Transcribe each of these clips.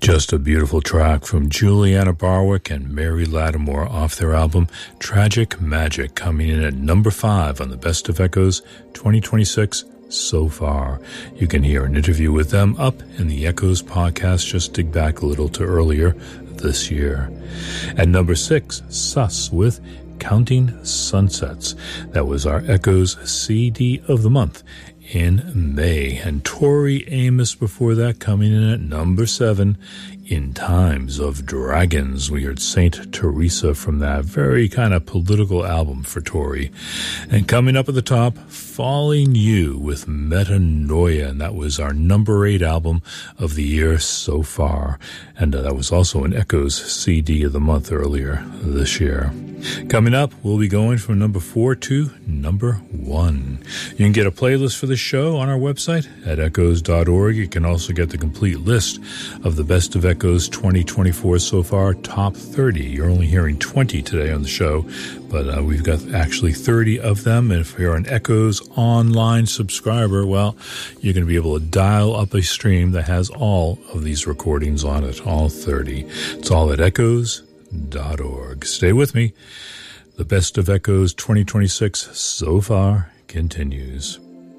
Just a beautiful track from Juliana Barwick and Mary Lattimore off their album Tragic Magic, coming in at number 5 on the Best of Echoes 2026 so far. You can hear an interview with them up in the Echoes podcast. Just dig back a little to earlier this year. At number 6, Sus with Counting Sunsets. That was our Echoes CD of the month in May. And Tori Amos before that, coming in at number 7, In Times of Dragons. We heard Saint Teresa from that very kind of political album for Tori. And coming up at the top, Falling You with Metanoia, and that was our number 8 album of the year so far. And that was also an Echoes CD of the month earlier this year. Coming up, we'll be going from number 4 to number 1. You can get a playlist for the show on our website at echoes.org. You can also get the complete list of the Best of Echoes 2024 so far, top 30. You're only hearing 20 today on the show, but we've got actually 30 of them. And if you're an Echoes online subscriber, well, you're going to be able to dial up a stream that has all of these recordings on it, all 30. It's all at echoes.org. Stay with me. The Best of Echoes 2026 so far continues.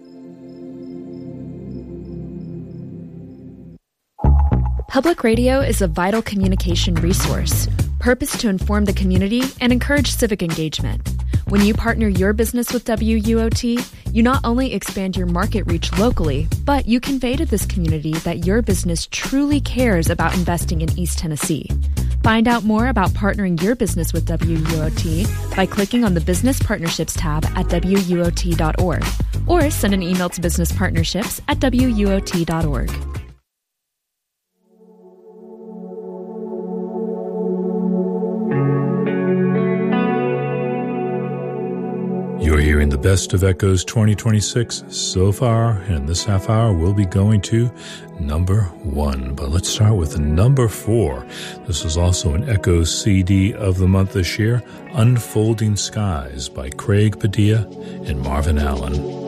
Public radio is a vital communication resource, purposed to inform the community and encourage civic engagement. When you partner your business with WUOT, you not only expand your market reach locally, but you convey to this community that your business truly cares about investing in East Tennessee. Find out more about partnering your business with WUOT by clicking on the Business Partnerships tab at WUOT.org or send an email to businesspartnerships@WUOT.org. You're hearing the Best of Echoes 2026 so far, and this half hour we'll be going to number 1. But let's start with number 4. This is also an Echoes CD of the month this year, Unfolding Skies by Craig Padilla and Marvin Allen.